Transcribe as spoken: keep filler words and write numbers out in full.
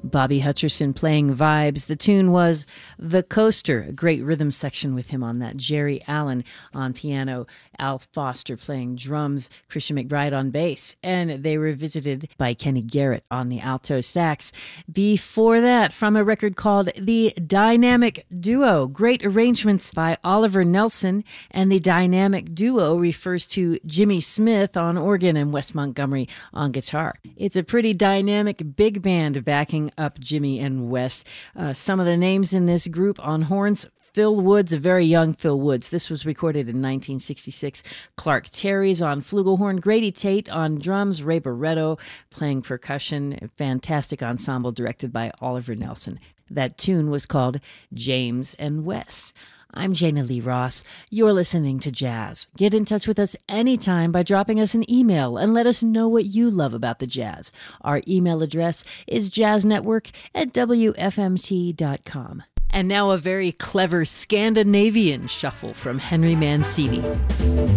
Bobby Hutcherson playing vibes. The tune was The Coaster, a great rhythm section with him on that. Jerry Allen on piano, Al Foster playing drums, Christian McBride on bass, and they were visited by Kenny Garrett on the alto sax. Before that, from a record called The Dynamic Duo, great arrangements by Oliver Nelson, and the Dynamic Duo refers to Jimmy Smith on organ and Wes Montgomery on guitar. It's a pretty dynamic big band backing up Jimmy and Wes. Uh, some of the names in this group on horns: Phil Woods, a very young Phil Woods. This was recorded in nineteen sixty-six. Clark Terry's on flugelhorn. Grady Tate on drums. Ray Barretto playing percussion. A fantastic ensemble directed by Oliver Nelson. That tune was called James and Wes. I'm Jana Lee Ross. You're listening to Jazz. Get in touch with us anytime by dropping us an email and let us know what you love about the jazz. Our email address is jazznetwork at w f m t dot com. And now a very clever Scandinavian shuffle from Henry Mancini.